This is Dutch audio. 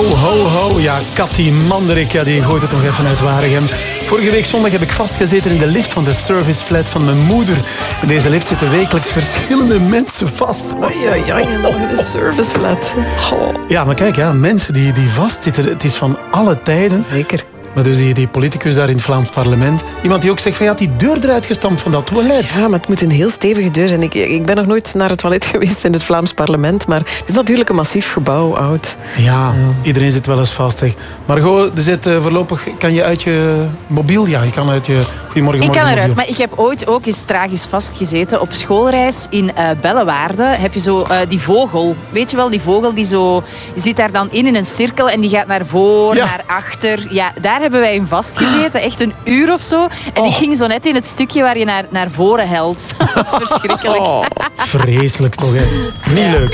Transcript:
ho, ho. Ja, Cathy Manderik, ja, die gooit het nog even uit Waregem. Vorige week zondag heb ik vastgezeten in de lift van de serviceflat van mijn moeder. In deze lift zitten wekelijks verschillende mensen vast. En dan in de serviceflat. Oh. Ja, maar kijk, ja, mensen die vastzitten, het is van alle tijden. Zeker. Maar dus die politicus daar in het Vlaams parlement, iemand die ook zegt van ja, die deur eruit gestampt van dat toilet. Ja, maar het moet een heel stevige deur zijn. Ik ben nog nooit naar het toilet geweest in het Vlaams parlement, maar het is natuurlijk een massief gebouw, oud. Ja, iedereen zit wel eens vast. Zeg. Maar gewoon, voorlopig kan je uit je mobiel, ja, je kan uit je Goedemorgen Ik kan mobiel. eruit, maar ik heb ooit ook eens tragisch vastgezeten. Op schoolreis in Bellewaarde heb je zo die vogel. Weet je wel, die vogel die zo... Je zit daar dan in een cirkel en die gaat naar voren, naar achter. Ja, daar hebben wij in vastgezeten. Echt een uur of zo. En ik ging zo net in het stukje waar je naar voren helt. Dat is verschrikkelijk. Vreselijk toch, hè? Niet leuk.